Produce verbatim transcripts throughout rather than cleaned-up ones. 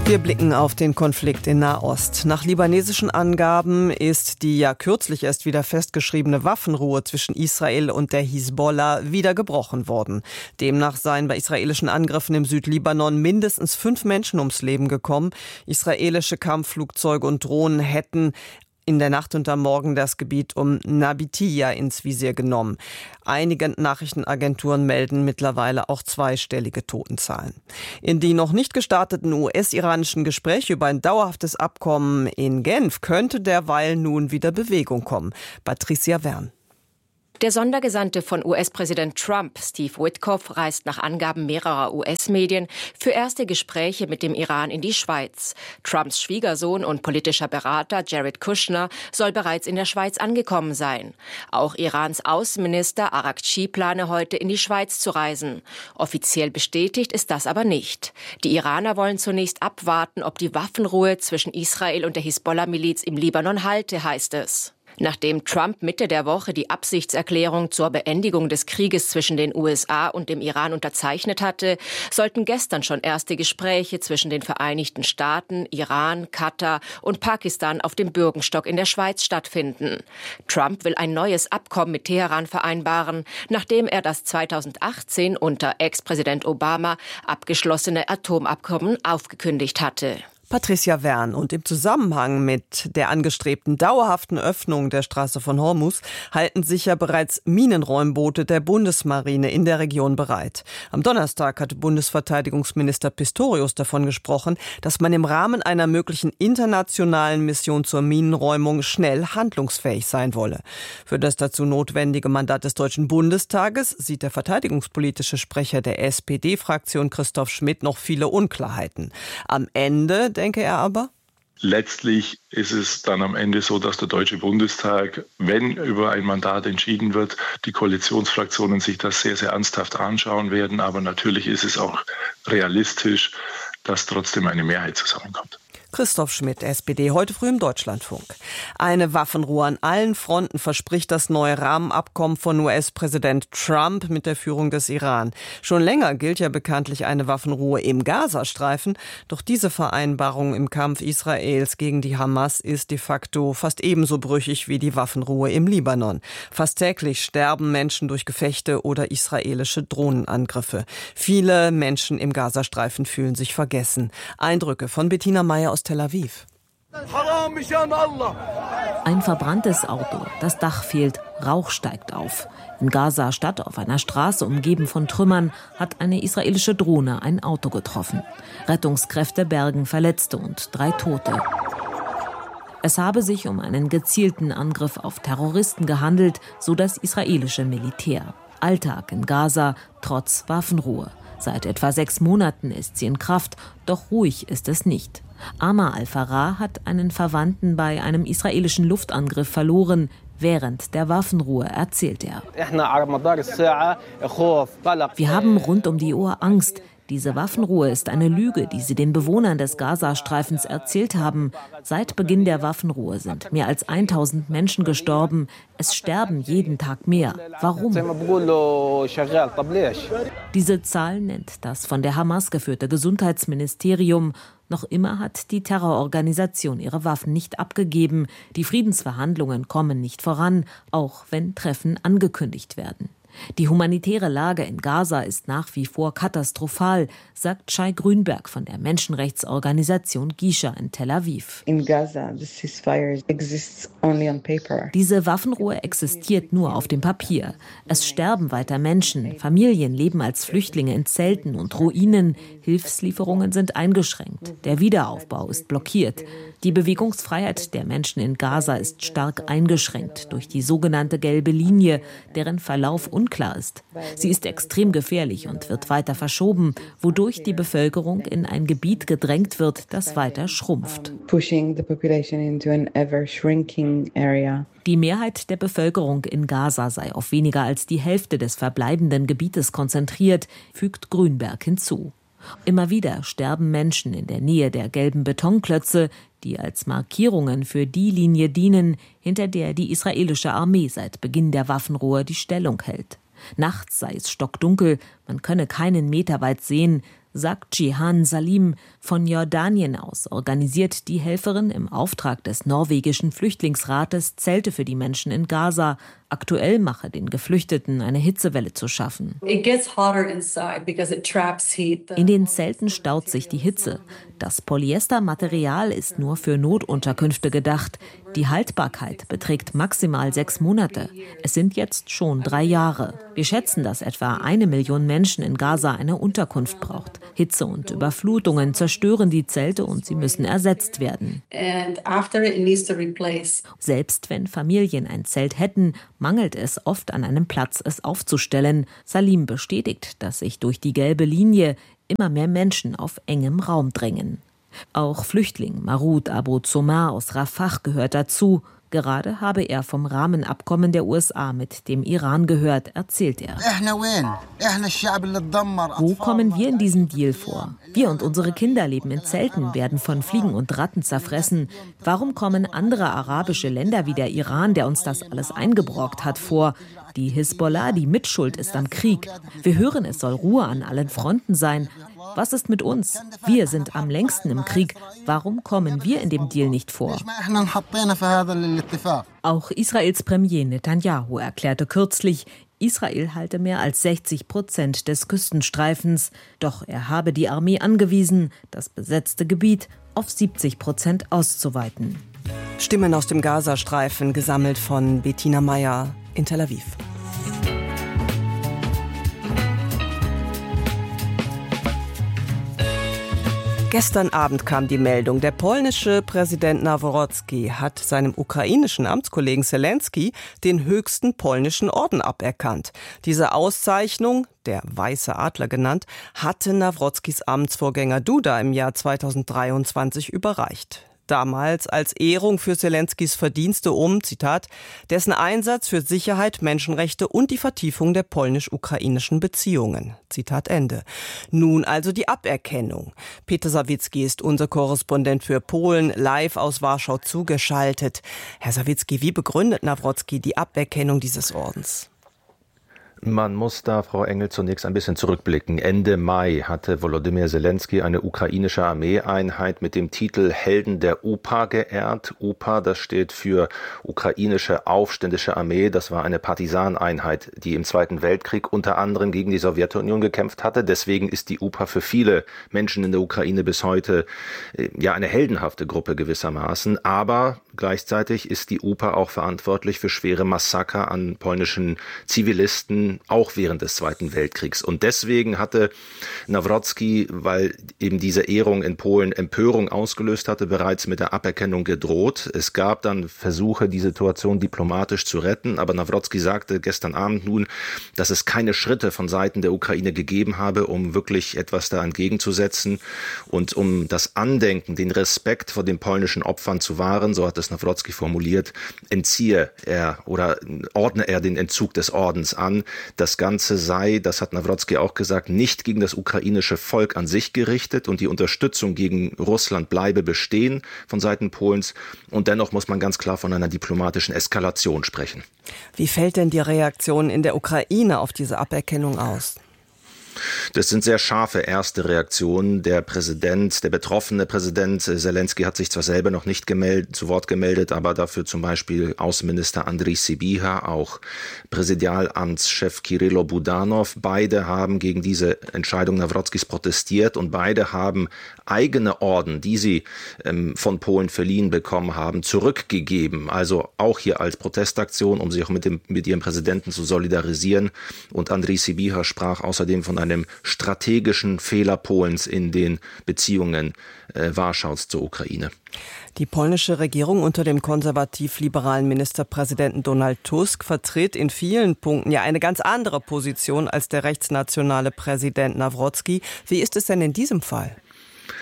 Wir blicken auf den Konflikt in Nahost. Nach libanesischen Angaben ist die ja kürzlich erst wieder festgeschriebene Waffenruhe zwischen Israel und der Hisbollah wieder gebrochen worden. Demnach seien bei israelischen Angriffen im Südlibanon mindestens fünf Menschen ums Leben gekommen. Israelische Kampfflugzeuge und Drohnen hätten in der Nacht und am Morgen das Gebiet um Nabitiya ins Visier genommen. Einige Nachrichtenagenturen melden mittlerweile auch zweistellige Totenzahlen. In die noch nicht gestarteten U S-iranischen Gespräche über ein dauerhaftes Abkommen in Genf könnte derweil nun wieder Bewegung kommen. Patricia Wern. Der Sondergesandte von U S-Präsident Trump, Steve Witkoff, reist nach Angaben mehrerer U S-Medien für erste Gespräche mit dem Iran in die Schweiz. Trumps Schwiegersohn und politischer Berater Jared Kushner soll bereits in der Schweiz angekommen sein. Auch Irans Außenminister Araghchi plane heute in die Schweiz zu reisen. Offiziell bestätigt ist das aber nicht. Die Iraner wollen zunächst abwarten, ob die Waffenruhe zwischen Israel und der Hisbollah-Miliz im Libanon halte, heißt es. Nachdem Trump Mitte der Woche die Absichtserklärung zur Beendigung des Krieges zwischen den U S A und dem Iran unterzeichnet hatte, sollten gestern schon erste Gespräche zwischen den Vereinigten Staaten, Iran, Katar und Pakistan auf dem Bürgenstock in der Schweiz stattfinden. Trump will ein neues Abkommen mit Teheran vereinbaren, nachdem er das zweitausendachtzehn unter Ex-Präsident Obama abgeschlossene Atomabkommen aufgekündigt hatte. Patricia Wern. Und im Zusammenhang mit der angestrebten dauerhaften Öffnung der Straße von Hormuz halten sich ja bereits Minenräumboote der Bundesmarine in der Region bereit. Am Donnerstag hatte Bundesverteidigungsminister Pistorius davon gesprochen, dass man im Rahmen einer möglichen internationalen Mission zur Minenräumung schnell handlungsfähig sein wolle. Für das dazu notwendige Mandat des Deutschen Bundestages sieht der verteidigungspolitische Sprecher der S P D-Fraktion Christoph Schmidt noch viele Unklarheiten. Am Ende denke er aber? Letztlich ist es dann am Ende so, dass der Deutsche Bundestag, wenn über ein Mandat entschieden wird, die Koalitionsfraktionen sich das sehr, sehr ernsthaft anschauen werden. Aber natürlich ist es auch realistisch, dass trotzdem eine Mehrheit zusammenkommt. Christoph Schmidt, S P D, heute früh im Deutschlandfunk. Eine Waffenruhe an allen Fronten verspricht das neue Rahmenabkommen von U S-Präsident Trump mit der Führung des Iran. Schon länger gilt ja bekanntlich eine Waffenruhe im Gazastreifen. Doch diese Vereinbarung im Kampf Israels gegen die Hamas ist de facto fast ebenso brüchig wie die Waffenruhe im Libanon. Fast täglich sterben Menschen durch Gefechte oder israelische Drohnenangriffe. Viele Menschen im Gazastreifen fühlen sich vergessen. Eindrücke von Bettina Meyer aus Tel Aviv. Ein verbranntes Auto, das Dach fehlt, Rauch steigt auf. In Gaza-Stadt, auf einer Straße umgeben von Trümmern, hat eine israelische Drohne ein Auto getroffen. Rettungskräfte bergen Verletzte und drei Tote. Es habe sich um einen gezielten Angriff auf Terroristen gehandelt, so das israelische Militär. Alltag in Gaza trotz Waffenruhe. Seit etwa sechs Monaten ist sie in Kraft, doch ruhig ist es nicht. Amar al-Farah hat einen Verwandten bei einem israelischen Luftangriff verloren. Während der Waffenruhe erzählt er: Wir haben rund um die Uhr Angst. Diese Waffenruhe ist eine Lüge, die sie den Bewohnern des Gazastreifens erzählt haben. Seit Beginn der Waffenruhe sind mehr als tausend Menschen gestorben. Es sterben jeden Tag mehr. Warum? Diese Zahl nennt das von der Hamas geführte Gesundheitsministerium. Noch immer hat die Terrororganisation ihre Waffen nicht abgegeben. Die Friedensverhandlungen kommen nicht voran, auch wenn Treffen angekündigt werden. Die humanitäre Lage in Gaza ist nach wie vor katastrophal, sagt Shai Grünberg von der Menschenrechtsorganisation Gisha in Tel Aviv. In Gaza, the ceasefire exists only on paper. Diese Waffenruhe existiert nur auf dem Papier. Es sterben weiter Menschen, Familien leben als Flüchtlinge in Zelten und Ruinen, Hilfslieferungen sind eingeschränkt, der Wiederaufbau ist blockiert. Die Bewegungsfreiheit der Menschen in Gaza ist stark eingeschränkt durch die sogenannte gelbe Linie, deren Verlauf unklar ist. Sie ist extrem gefährlich und wird weiter verschoben, wodurch die Bevölkerung in ein Gebiet gedrängt wird, das weiter schrumpft. Die Mehrheit der Bevölkerung in Gaza sei auf weniger als die Hälfte des verbleibenden Gebietes konzentriert, fügt Grünberg hinzu. Immer wieder sterben Menschen in der Nähe der gelben Betonklötze, die als Markierungen für die Linie dienen, hinter der die israelische Armee seit Beginn der Waffenruhe die Stellung hält. Nachts sei es stockdunkel, man könne keinen Meter weit sehen, sagt Cihan Salim. Von Jordanien aus organisiert die Helferin im Auftrag des norwegischen Flüchtlingsrates Zelte für die Menschen in Gaza. Aktuell mache den Geflüchteten eine Hitzewelle zu schaffen. In den Zelten staut sich die Hitze. Das Polyestermaterial ist nur für Notunterkünfte gedacht. Die Haltbarkeit beträgt maximal sechs Monate. Es sind jetzt schon drei Jahre. Wir schätzen, dass etwa eine Million Menschen in Gaza eine Unterkunft braucht. Hitze und Überflutungen zerstören die Zelte und sie müssen ersetzt werden. Selbst wenn Familien ein Zelt hätten, mangelt es oft an einem Platz, es aufzustellen. Salim bestätigt, dass sich durch die gelbe Linie immer mehr Menschen auf engem Raum drängen. Auch Flüchtling Maroud Abu Zomar aus Rafah gehört dazu. Gerade habe er vom Rahmenabkommen der U S A mit dem Iran gehört, erzählt er. Wo kommen wir in diesem Deal vor? Wir und unsere Kinder leben in Zelten, werden von Fliegen und Ratten zerfressen. Warum kommen andere arabische Länder wie der Iran, der uns das alles eingebrockt hat, vor? Die Hisbollah, die Mitschuld ist am Krieg. Wir hören, es soll Ruhe an allen Fronten sein. Was ist mit uns? Wir sind am längsten im Krieg. Warum kommen wir in dem Deal nicht vor? Auch Israels Premier Netanyahu erklärte kürzlich, Israel halte mehr als sechzig Prozent des Küstenstreifens. Doch er habe die Armee angewiesen, das besetzte Gebiet auf siebzig Prozent auszuweiten. Stimmen aus dem Gazastreifen, gesammelt von Bettina Meyer in Tel Aviv. Gestern Abend kam die Meldung, der polnische Präsident Nawrocki hat seinem ukrainischen Amtskollegen Zelensky den höchsten polnischen Orden aberkannt. Diese Auszeichnung, der Weiße Adler genannt, hatte Nawrockis Amtsvorgänger Duda im Jahr zweitausenddreiundzwanzig überreicht. Damals als Ehrung für Zelenskys Verdienste um, Zitat, dessen Einsatz für Sicherheit, Menschenrechte und die Vertiefung der polnisch-ukrainischen Beziehungen. Zitat Ende. Nun also die Aberkennung. Peter Sawicki ist unser Korrespondent für Polen, live aus Warschau zugeschaltet. Herr Sawicki, wie begründet Nawrocki die Aberkennung dieses Ordens? Man muss da, Frau Engel, zunächst ein bisschen zurückblicken. Ende Mai hatte Volodymyr Zelensky eine ukrainische Armeeeinheit mit dem Titel Helden der U P A geehrt. U P A, das steht für Ukrainische Aufständische Armee. Das war eine Partisaneinheit, die im Zweiten Weltkrieg unter anderem gegen die Sowjetunion gekämpft hatte. Deswegen ist die U P A für viele Menschen in der Ukraine bis heute ja eine heldenhafte Gruppe gewissermaßen. Aber gleichzeitig ist die U P A auch verantwortlich für schwere Massaker an polnischen Zivilisten, auch während des Zweiten Weltkriegs. Und deswegen hatte Nawrocki, weil eben diese Ehrung in Polen Empörung ausgelöst hatte, bereits mit der Aberkennung gedroht. Es gab dann Versuche, die Situation diplomatisch zu retten, aber Nawrocki sagte gestern Abend nun, dass es keine Schritte von Seiten der Ukraine gegeben habe, um wirklich etwas da entgegenzusetzen und um das Andenken, den Respekt vor den polnischen Opfern zu wahren, so hat es Nawrocki formuliert, entziehe er oder ordne er den Entzug des Ordens an. Das Ganze sei, das hat Nawrocki auch gesagt, nicht gegen das ukrainische Volk an sich gerichtet und die Unterstützung gegen Russland bleibe bestehen von Seiten Polens. Und dennoch muss man ganz klar von einer diplomatischen Eskalation sprechen. Wie fällt denn die Reaktion in der Ukraine auf diese Aberkennung aus? Das sind sehr scharfe erste Reaktionen. Der Präsident, der betroffene Präsident Zelensky hat sich zwar selber noch nicht gemeldet, zu Wort gemeldet, aber dafür zum Beispiel Außenminister Andriy Sybiha, auch Präsidialamtschef Kirylo Budanov. Beide haben gegen diese Entscheidung Nawrockis protestiert und beide haben eigene Orden, die sie ähm, von Polen verliehen bekommen haben, zurückgegeben. Also auch hier als Protestaktion, um sich auch mit, dem, mit ihrem Präsidenten zu solidarisieren. Und Andriy Sybiha sprach außerdem von einem strategischen Fehler Polens in den Beziehungen äh, Warschaus zur Ukraine. Die polnische Regierung unter dem konservativ-liberalen Ministerpräsidenten Donald Tusk vertritt in vielen Punkten ja eine ganz andere Position als der rechtsnationale Präsident Nawrocki. Wie ist es denn in diesem Fall?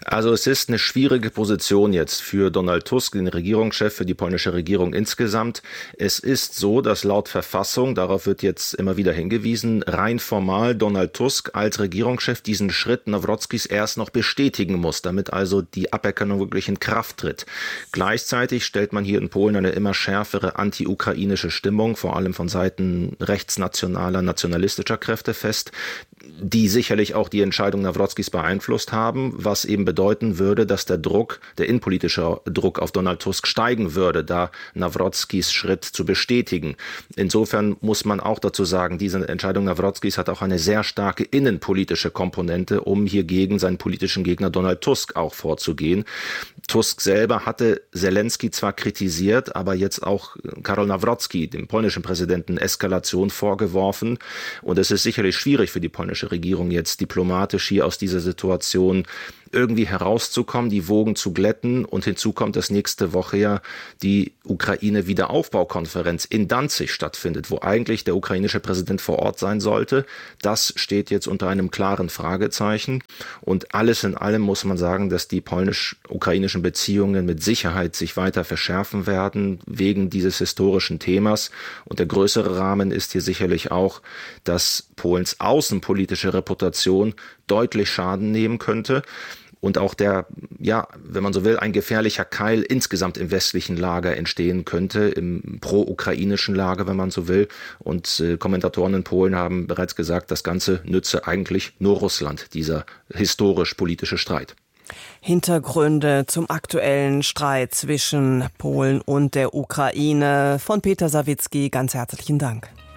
Also es ist eine schwierige Position jetzt für Donald Tusk, den Regierungschef, für die polnische Regierung insgesamt. Es ist so, dass laut Verfassung, darauf wird jetzt immer wieder hingewiesen, rein formal Donald Tusk als Regierungschef diesen Schritt Nawrotzkis erst noch bestätigen muss, damit also die Aberkennung wirklich in Kraft tritt. Gleichzeitig stellt man hier in Polen eine immer schärfere anti-ukrainische Stimmung, vor allem von Seiten rechtsnationaler, nationalistischer Kräfte fest, die sicherlich auch die Entscheidung Nawrotzkis beeinflusst haben, was eben bedeuten würde, dass der Druck, der innenpolitische Druck auf Donald Tusk steigen würde, da Nawrotzkis Schritt zu bestätigen. Insofern muss man auch dazu sagen, diese Entscheidung Nawrotzkis hat auch eine sehr starke innenpolitische Komponente, um hier gegen seinen politischen Gegner Donald Tusk auch vorzugehen. Tusk selber hatte Zelensky zwar kritisiert, aber jetzt auch Karol Nawrotzki, dem polnischen Präsidenten, Eskalation vorgeworfen. Und es ist sicherlich schwierig für die polnische Regierung jetzt diplomatisch hier aus dieser Situation irgendwie herauszukommen, die Wogen zu glätten. Und hinzu kommt, dass nächste Woche ja die Ukraine-Wiederaufbaukonferenz in Danzig stattfindet, wo eigentlich der ukrainische Präsident vor Ort sein sollte. Das steht jetzt unter einem klaren Fragezeichen. Und alles in allem muss man sagen, dass die polnisch-ukrainischen Beziehungen mit Sicherheit sich weiter verschärfen werden, wegen dieses historischen Themas. Und der größere Rahmen ist hier sicherlich auch, dass Polens außenpolitische Reputation deutlich Schaden nehmen könnte. Und auch der, ja, wenn man so will, ein gefährlicher Keil insgesamt im westlichen Lager entstehen könnte, im pro-ukrainischen Lager, wenn man so will. Und äh, Kommentatoren in Polen haben bereits gesagt, das Ganze nütze eigentlich nur Russland, dieser historisch-politische Streit. Hintergründe zum aktuellen Streit zwischen Polen und der Ukraine von Peter Sawicki. Ganz herzlichen Dank.